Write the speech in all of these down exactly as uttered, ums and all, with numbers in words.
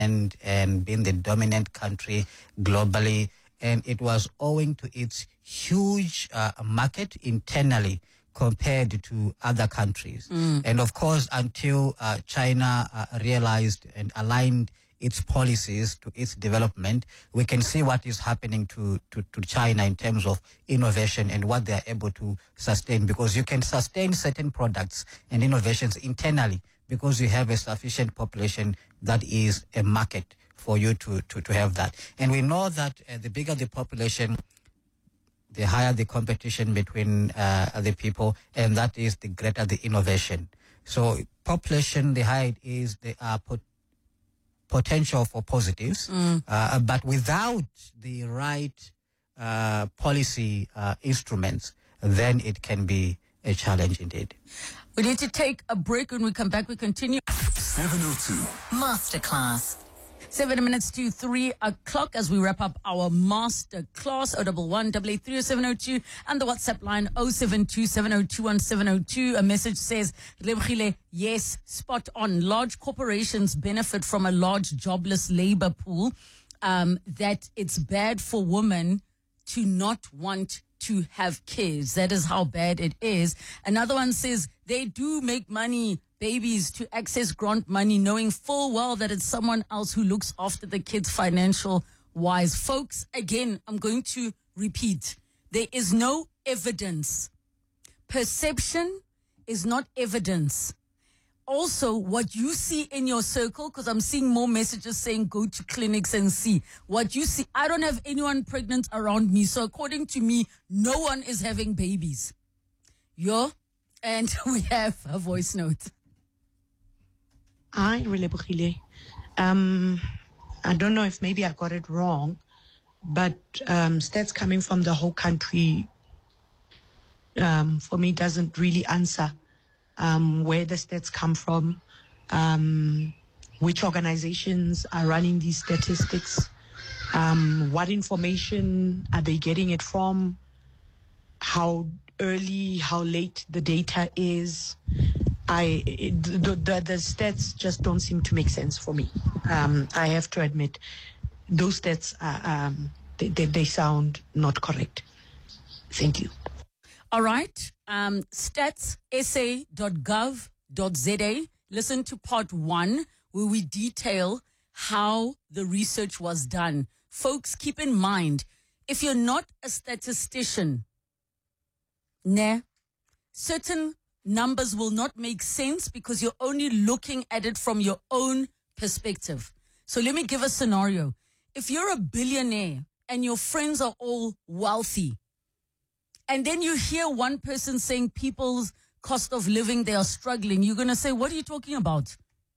and and being the dominant country globally, and it was owing to its huge uh, market internally compared to other countries. Mm. And of course, until uh, China uh, realized and aligned its policies to its development, we can see what is happening to, to, to China in terms of innovation and what they are able to sustain, because you can sustain certain products and innovations internally because you have a sufficient population that is a market for you to, to, to have that. And we know that uh, the bigger the population, the higher the competition between uh, the people, and that is the greater the innovation. So population, the higher it is, there are pot- potential for positives, Mm. uh, but without the right uh, policy uh, instruments, then it can be a challenge indeed. We need to take a break. When we come back, we continue. seven oh two Masterclass. Seven minutes to three o'clock as we wrap up our master class. O double one double eight three oh seven oh two and the WhatsApp line oh seven two seven oh two one seven oh two. A message says, Lebogile, yes, spot on. Large corporations benefit from a large jobless labor pool. Um, that it's bad for women to not want to have kids. That is how bad it is. Another one says they do make money, babies, to access grant money, knowing full well that it's someone else who looks after the kids financial wise. Folks, again, I'm going to repeat. There is no evidence. Perception is not evidence. Also, what you see in your circle, because I'm seeing more messages saying go to clinics and see. What you see, I don't have anyone pregnant around me. So according to me, no one is having babies. Yo, and we have a voice note. Hi, Relebogile. Um, I don't know if maybe I got it wrong, but um, stats coming from the whole country, um, for me, doesn't really answer um, where the stats come from, um, which organizations are running these statistics, um, what information are they getting it from, how early, how late the data is. I it, the, the the stats just don't seem to make sense for me. Um, I have to admit, those stats are, um, they, they they sound not correct. Thank you. All right. Um, stats s a dot gov dot z a. Listen to part one where we detail how the research was done. Folks, keep in mind, if you're not a statistician, nah, certain numbers will not make sense because you're only looking at it from your own perspective. So let me give a scenario. If you're a billionaire and your friends are all wealthy, and then you hear one person saying people's cost of living, they are struggling, you're going to say, what are you talking about?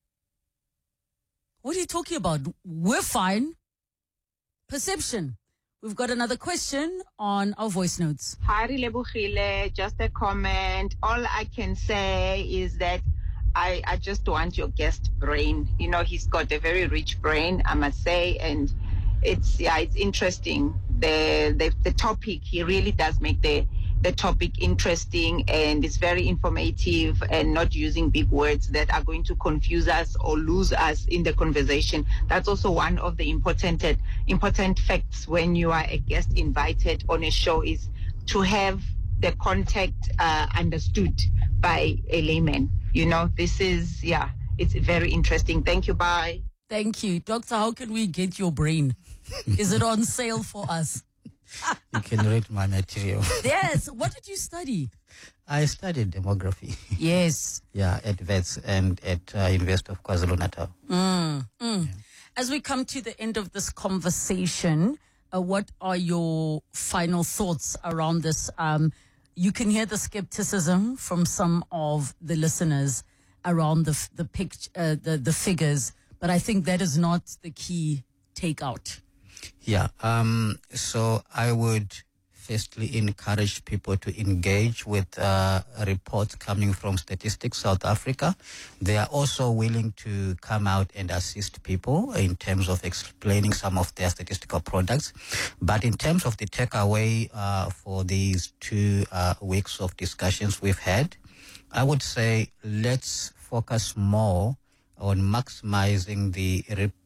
What are you talking about? We're fine. Perception. We've got another question on our voice notes. Hi, Lebogile. Just a comment. All I can say is that I, I just want your guest brain. You know, he's got a very rich brain, I must say, and it's yeah, it's interesting. The the, the topic, he really does make the the topic interesting, and it's very informative and not using big words that are going to confuse us or lose us in the conversation. That's also one of the important important facts when you are a guest invited on a show, is to have the context uh, understood by a layman. You know, this is, yeah, it's very interesting. Thank you. Bye. Thank you. Doctor, how can we get your brain? Is it on sale for us? You can read my material. Yes. What did you study? I studied demography. Yes. Yeah, at Vets and at uh, University of KwaZulu-Natal. Mm, mm. Yeah. As we come to the end of this conversation, uh, what are your final thoughts around this? Um, you can hear the skepticism from some of the listeners around the the pict- uh, the the figures, but I think that is not the key takeout. Yeah. Um, so I would firstly encourage people to engage with uh, reports coming from Statistics South Africa. They are also willing to come out and assist people in terms of explaining some of their statistical products. But in terms of the takeaway uh, for these two uh, weeks of discussions we've had, I would say let's focus more on maximizing the report